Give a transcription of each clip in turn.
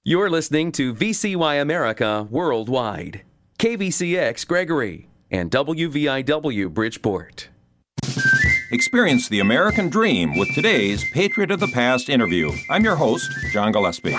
You're listening to VCY America Worldwide, KVCX Gregory, and WVIW Bridgeport. Experience the American dream with today's Patriot of the Past interview. I'm your host, John Gillespie.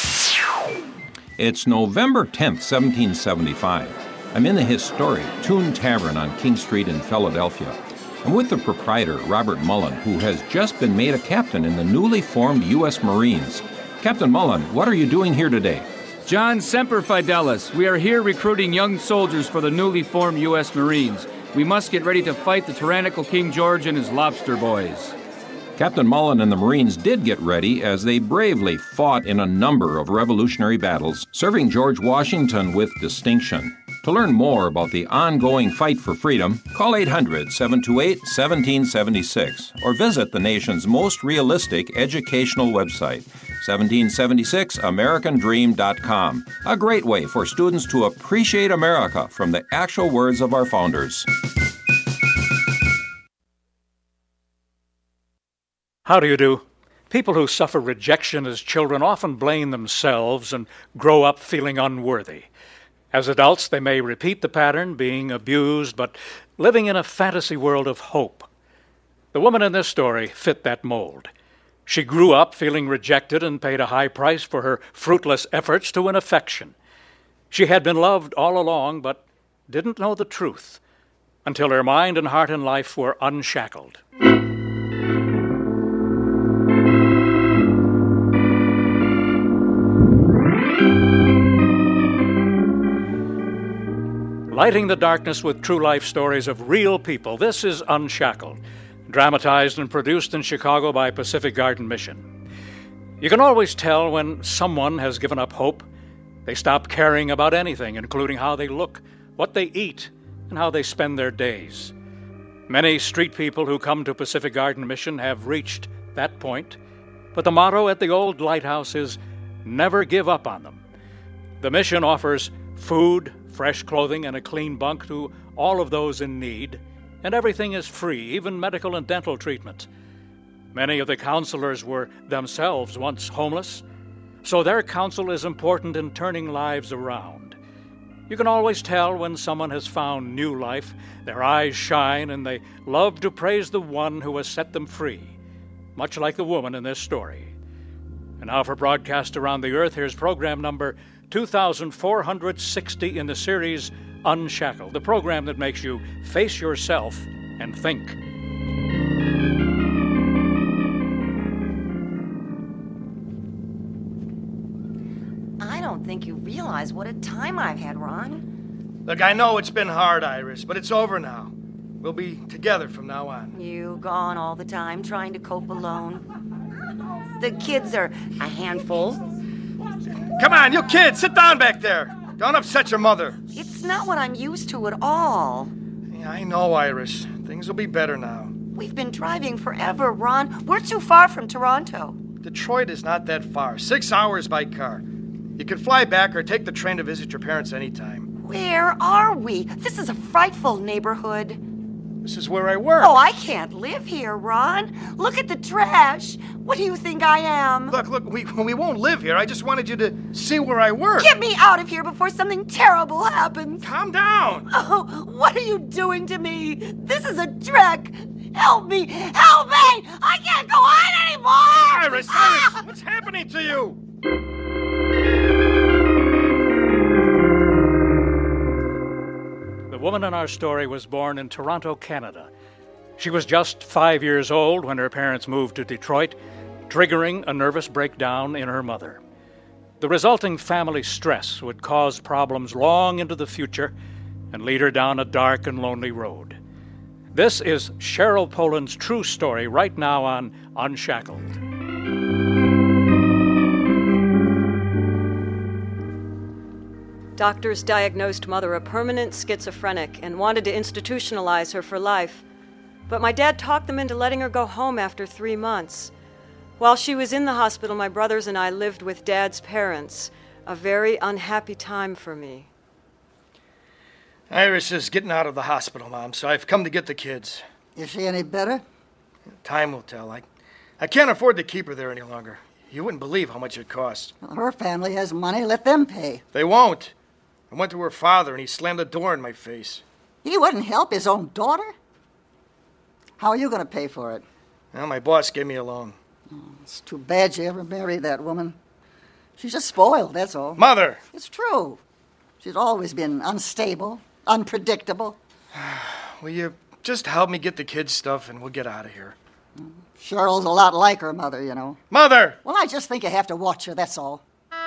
It's November 10th, 1775. I'm in the historic Toon Tavern on King Street in Philadelphia. I'm with the proprietor, Robert Mullen, who has just been made a captain in the newly formed U.S. Marines. Captain Mullen, what are you doing here today? John Semper Fidelis. We are here recruiting young soldiers for the newly formed U.S. Marines. We must get ready to fight the tyrannical King George and his lobster boys. Captain Mullen and the Marines did get ready as they bravely fought in a number of revolutionary battles, serving George Washington with distinction. To learn more about the ongoing fight for freedom, call 800-728-1776 or visit the nation's most realistic educational website, 1776americandream.com. A great way for students to appreciate America from the actual words of our founders. How do you do? People who suffer rejection as children often blame themselves and grow up feeling unworthy. As adults, they may repeat the pattern, being abused, but living in a fantasy world of hope. The woman in this story fit that mold. She grew up feeling rejected and paid a high price for her fruitless efforts to win affection. She had been loved all along, but didn't know the truth until her mind and heart and life were unshackled. Lighting the darkness with true life stories of real people, this is Unshackled, dramatized and produced in Chicago by Pacific Garden Mission. You can always tell when someone has given up hope. They stop caring about anything, including how they look, what they eat, and how they spend their days. Many street people who come to Pacific Garden Mission have reached that point, but the motto at the old lighthouse is never give up on them. The mission offers food, fresh clothing, and a clean bunk to all of those in need, and everything is free, even medical and dental treatment. Many of the counselors were themselves once homeless, so their counsel is important in turning lives around. You can always tell when someone has found new life. Their eyes shine, and they love to praise the one who has set them free, much like the woman in this story. And now for broadcast around the earth, here's program number 2460 in the series Unshackled, the program that makes you face yourself and think. I don't think you realize what a time I've had, Ron. Look, I know it's been hard, Iris, but it's over now. We'll be together from now on. You gone all the time, trying to cope alone. The kids are a handful. Come on, you kids, sit down back there. Don't upset your mother. It's not what I'm used to at all. Yeah, I know, Iris. Things will be better now. We've been driving forever, Ron. We're too far from Toronto. Detroit is not that far. 6 hours by car. You can fly back or take the train to visit your parents anytime. Where are we? This is a frightful neighborhood. This is where I work. Oh, I can't live here, Ron. Look at the trash. What do you think I am? Look, we won't live here. I just wanted you to see where I work. Get me out of here before something terrible happens. Calm down. Oh, what are you doing to me? This is a trek. Help me! Help me! I can't go on anymore! Iris, what's happening to you? The woman in our story was born in Toronto, Canada. She was just 5 years old when her parents moved to Detroit, triggering a nervous breakdown in her mother. The resulting family stress would cause problems long into the future and lead her down a dark and lonely road. This is Cheryl Poland's true story right now on Unshackled. Doctors diagnosed Mother a permanent schizophrenic and wanted to institutionalize her for life. But my dad talked them into letting her go home after 3 months. While she was in the hospital, my brothers and I lived with Dad's parents. A very unhappy time for me. Iris is getting out of the hospital, Mom, so I've come to get the kids. Is she any better? Time will tell. I can't afford to keep her there any longer. You wouldn't believe how much it costs. Well, her family has money. Let them pay. They won't. I went to her father, and he slammed the door in my face. He wouldn't help his own daughter? How are you going to pay for it? Well, my boss gave me a loan. It's too bad you ever married that woman. She's just spoiled, that's all. Mother! It's true. She's always been unstable, unpredictable. Will you just help me get the kids' stuff, and we'll get out of here? Cheryl's a lot like her mother, you know. Mother! Well, I just think you have to watch her, that's all.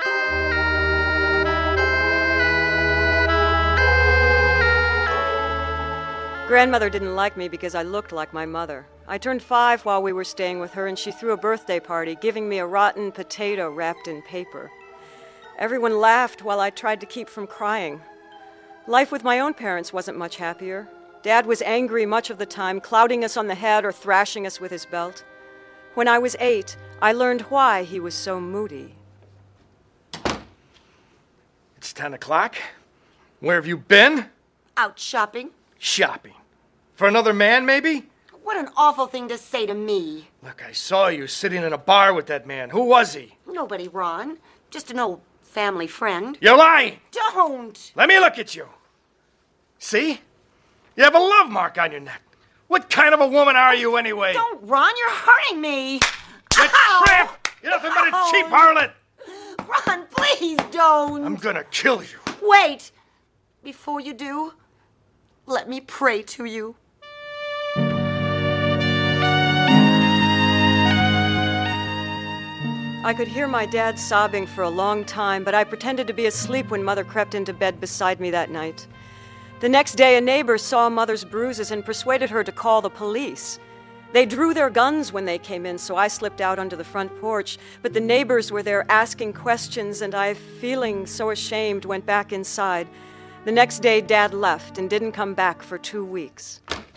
Grandmother didn't like me because I looked like my mother. I turned 5 while we were staying with her, and she threw a birthday party, giving me a rotten potato wrapped in paper. Everyone laughed while I tried to keep from crying. Life with my own parents wasn't much happier. Dad was angry much of the time, clouting us on the head or thrashing us with his belt. When I was 8, I learned why he was so moody. It's 10 o'clock. Where have you been? Out shopping? Shopping. For another man, maybe? What an awful thing to say to me. Look, I saw you sitting in a bar with that man. Who was he? Nobody, Ron. Just an old family friend. You're lying! Don't! Let me look at you. See? You have a love mark on your neck. What kind of a woman are you anyway? Don't, Ron, you're hurting me. You tramp! You're nothing but a cheap harlot! Ron, please don't. I'm gonna kill you. Wait. Before you do, let me pray to you. I could hear my dad sobbing for a long time, but I pretended to be asleep when Mother crept into bed beside me that night. The next day, a neighbor saw Mother's bruises and persuaded her to call the police. They drew their guns when they came in, so I slipped out onto the front porch, but the neighbors were there asking questions, and I, feeling so ashamed, went back inside. The next day, Dad left and didn't come back for 2 weeks.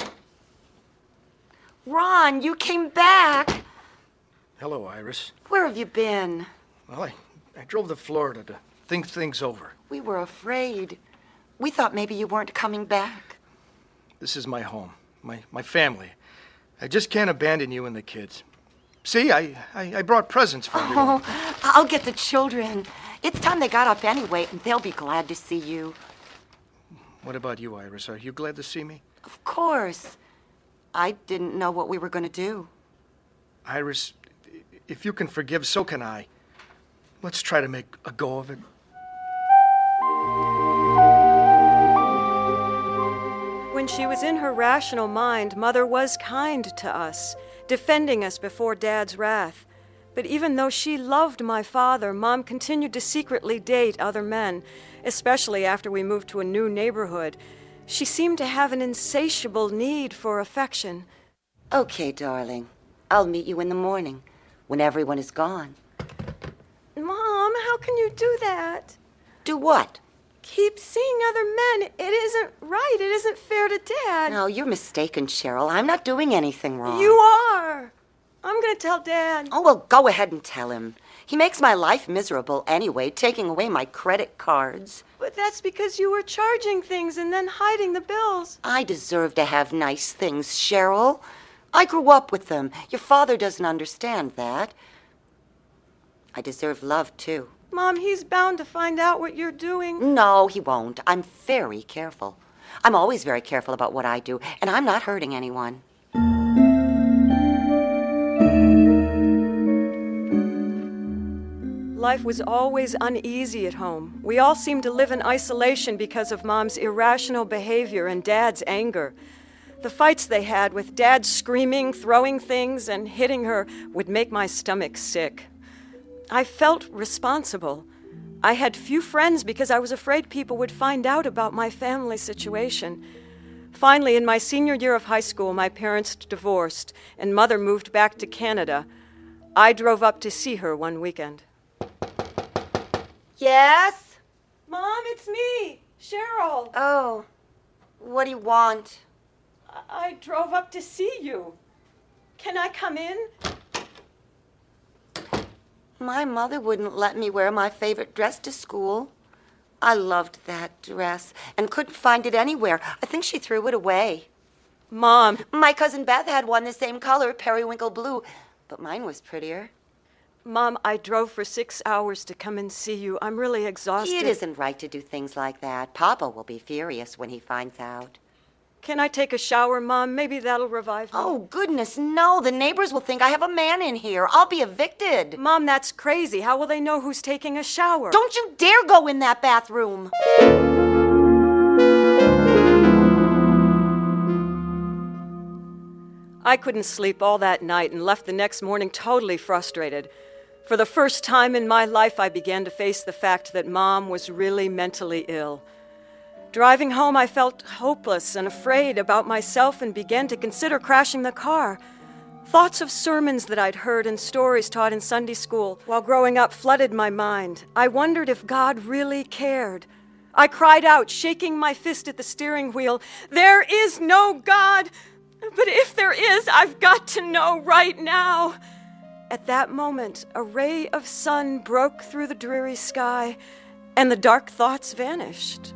Ron, you came back. Hello, Iris. Where have you been? Well, I drove to Florida to think things over. We were afraid. We thought maybe you weren't coming back. This is my home, my family. I just can't abandon you and the kids. See, I brought presents for everyone. Oh, I'll get the children. It's time they got up anyway, and they'll be glad to see you. What about you, Iris? Are you glad to see me? Of course. I didn't know what we were going to do. Iris, if you can forgive, so can I. Let's try to make a go of it. When she was in her rational mind, Mother was kind to us, defending us before Dad's wrath. But even though she loved my father, Mom continued to secretly date other men, especially after we moved to a new neighborhood. She seemed to have an insatiable need for affection. Okay, darling. I'll meet you in the morning, when everyone is gone. Mom, how can you do that? Do what? Keep seeing other men. It isn't right. It isn't fair to Dad. No, you're mistaken, Cheryl. I'm not doing anything wrong. You are. I'm going to tell Dad. Oh, well, go ahead and tell him. He makes my life miserable anyway, taking away my credit cards. But that's because you were charging things and then hiding the bills. I deserve to have nice things, Cheryl. I grew up with them. Your father doesn't understand that. I deserve love, too. Mom, he's bound to find out what you're doing. No, he won't. I'm very careful. I'm always very careful about what I do, and I'm not hurting anyone. Life was always uneasy at home. We all seemed to live in isolation because of Mom's irrational behavior and Dad's anger. The fights they had with Dad screaming, throwing things, and hitting her would make my stomach sick. I felt responsible. I had few friends because I was afraid people would find out about my family situation. Finally, in my senior year of high school, my parents divorced, and Mother moved back to Canada. I drove up to see her one weekend. Yes? Mom, it's me, Cheryl. Oh, what do you want? I drove up to see you. Can I come in? My mother wouldn't let me wear my favorite dress to school. I loved that dress and couldn't find it anywhere. I think she threw it away. Mom. My cousin Beth had one the same color, periwinkle blue, but mine was prettier. Mom, I drove for 6 hours to come and see you. I'm really exhausted. It isn't right to do things like that. Papa will be furious when he finds out. Can I take a shower, Mom? Maybe that'll revive me. Oh, goodness, no. The neighbors will think I have a man in here. I'll be evicted. Mom, that's crazy. How will they know who's taking a shower? Don't you dare go in that bathroom. I couldn't sleep all that night and left the next morning totally frustrated. For the first time in my life, I began to face the fact that Mom was really mentally ill. Driving home, I felt hopeless and afraid about myself and began to consider crashing the car. Thoughts of sermons that I'd heard and stories taught in Sunday school while growing up flooded my mind. I wondered if God really cared. I cried out, shaking my fist at the steering wheel, "There is no God! But if there is, I've got to know right now." At that moment, a ray of sun broke through the dreary sky, and the dark thoughts vanished.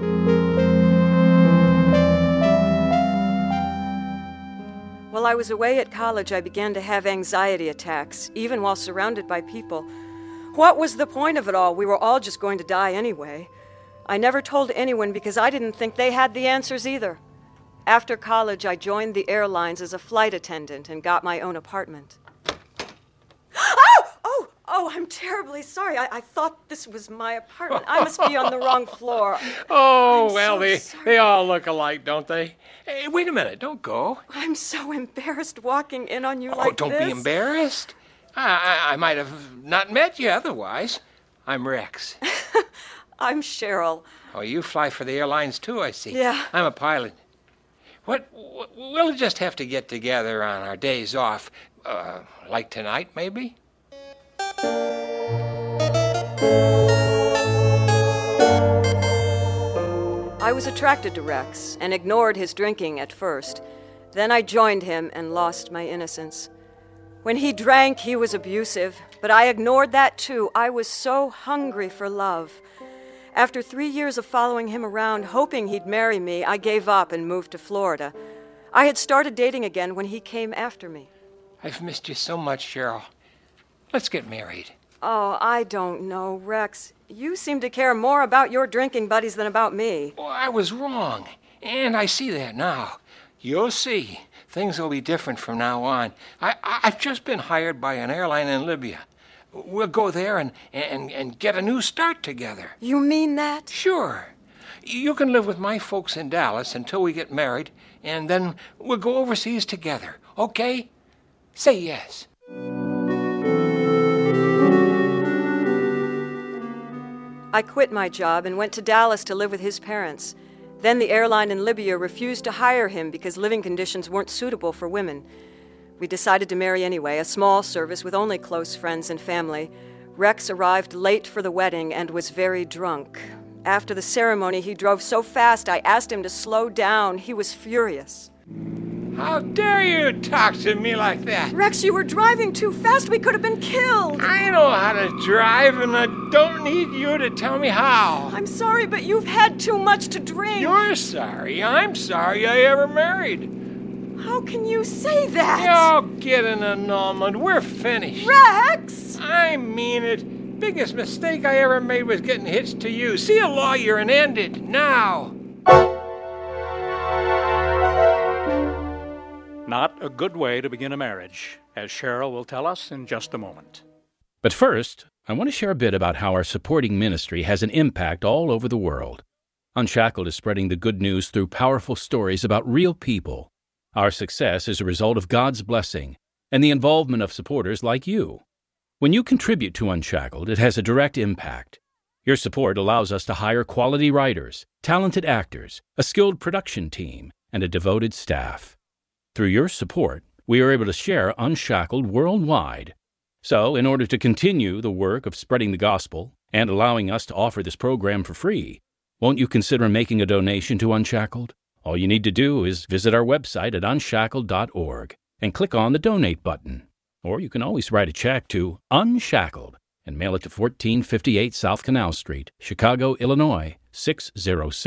While I was away at college, I began to have anxiety attacks, even while surrounded by people. What was the point of it all? We were all just going to die anyway. I never told anyone because I didn't think they had the answers either. After college, I joined the airlines as a flight attendant and got my own apartment. Oh, I'm terribly sorry. I thought this was my apartment. I must be on the wrong floor. Oh, well, they all look alike, don't they? Hey, wait a minute. Don't go. I'm so embarrassed walking in on you like this. Oh, don't be embarrassed. I might have not met you otherwise. I'm Rex. I'm Cheryl. Oh, you fly for the airlines, too, I see. Yeah. I'm a pilot. We'll just have to get together on our days off, like tonight, maybe? I was attracted to Rex and ignored his drinking at first. Then I joined him and lost my innocence. When he drank, he was abusive, but I ignored that too. I was so hungry for love. After 3 years of following him around, hoping he'd marry me, I gave up and moved to Florida. I had started dating again when he came after me. I've missed you so much, Cheryl. Let's get married. Oh, I don't know, Rex. You seem to care more about your drinking buddies than about me. Oh, I was wrong, and I see that now. You'll see. Things will be different from now on. I've just been hired by an airline in Libya. We'll go there and get a new start together. You mean that? Sure. You can live with my folks in Dallas until we get married, and then we'll go overseas together, okay? Say yes. I quit my job and went to Dallas to live with his parents. Then the airline in Libya refused to hire him because living conditions weren't suitable for women. We decided to marry anyway, a small service with only close friends and family. Rex arrived late for the wedding and was very drunk. After the ceremony, he drove so fast I asked him to slow down. He was furious. How dare you talk to me like that? Rex, you were driving too fast. We could have been killed. I know how to drive, and I don't need you to tell me how. I'm sorry, but you've had too much to drink. You're sorry. I'm sorry I ever married. How can you say that? Oh, get an annulment. We're finished. Rex! I mean it. Biggest mistake I ever made was getting hitched to you. See a lawyer and end it now. Not a good way to begin a marriage, as Cheryl will tell us in just a moment. But first, I want to share a bit about how our supporting ministry has an impact all over the world. Unshackled is spreading the good news through powerful stories about real people. Our success is a result of God's blessing and the involvement of supporters like you. When you contribute to Unshackled, it has a direct impact. Your support allows us to hire quality writers, talented actors, a skilled production team, and a devoted staff. Through your support, we are able to share Unshackled worldwide. So, in order to continue the work of spreading the gospel and allowing us to offer this program for free, won't you consider making a donation to Unshackled? All you need to do is visit our website at unshackled.org and click on the Donate button. Or you can always write a check to Unshackled and mail it to 1458 South Canal Street, Chicago, Illinois,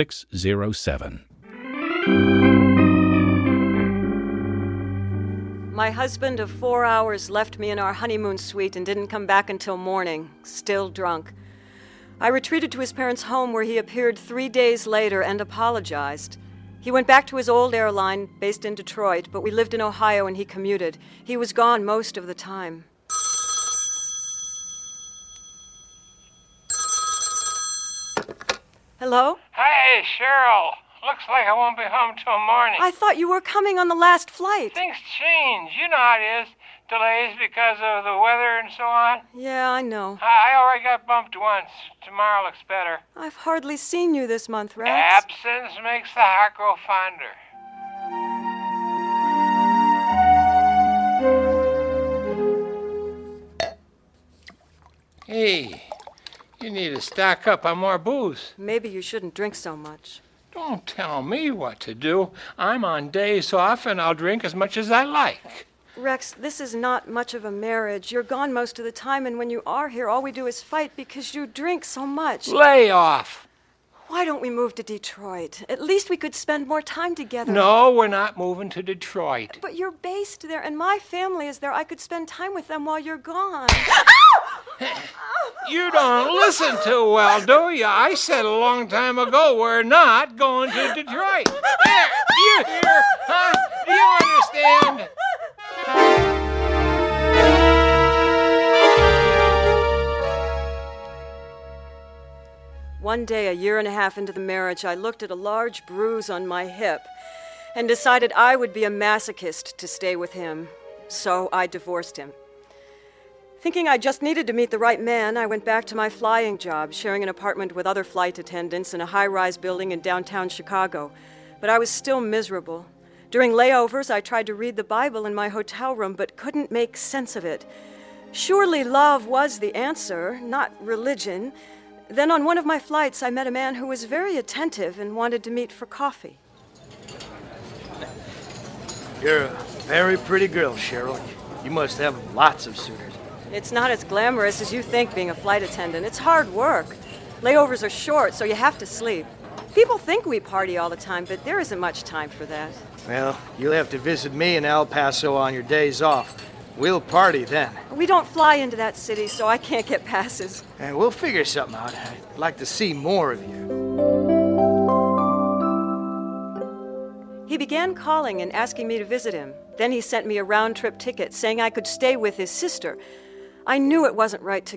60607. My husband of 4 hours left me in our honeymoon suite and didn't come back until morning, still drunk. I retreated to his parents' home where he appeared 3 days later and apologized. He went back to his old airline based in Detroit, but we lived in Ohio and he commuted. He was gone most of the time. Hello? Hey, Cheryl. Looks like I won't be home till morning. I thought you were coming on the last flight. Things change. You know how it is. Delays because of the weather and so on. Yeah, I know. I already got bumped once. Tomorrow looks better. I've hardly seen you this month, Rex. Absence makes the heart grow fonder. Hey, you need to stock up on more booze. Maybe you shouldn't drink so much. Don't tell me what to do. I'm on days off and I'll drink as much as I like. Rex, this is not much of a marriage. You're gone most of the time, and when you are here, all we do is fight because you drink so much. Lay off. Why don't we move to Detroit? At least we could spend more time together. No, we're not moving to Detroit. But you're based there, and my family is there. I could spend time with them while you're gone. You don't listen too well, do you? I said a long time ago we're not going to Detroit. There, you hear? Huh? Do you understand? One day, a year and a half into the marriage, I looked at a large bruise on my hip and decided I would be a masochist to stay with him. So I divorced him. Thinking I just needed to meet the right man, I went back to my flying job, sharing an apartment with other flight attendants in a high-rise building in downtown Chicago. But I was still miserable. During layovers, I tried to read the Bible in my hotel room, but couldn't make sense of it. Surely love was the answer, not religion. Then on one of my flights, I met a man who was very attentive and wanted to meet for coffee. You're a very pretty girl, Cheryl. You must have lots of suitors. It's not as glamorous as you think being a flight attendant. It's hard work. Layovers are short, so you have to sleep. People think we party all the time, but there isn't much time for that. Well, you'll have to visit me in El Paso on your days off. We'll party then. We don't fly into that city, so I can't get passes. And we'll figure something out. I'd like to see more of you. He began calling and asking me to visit him. Then he sent me a round-trip ticket saying I could stay with his sister. I knew it wasn't right to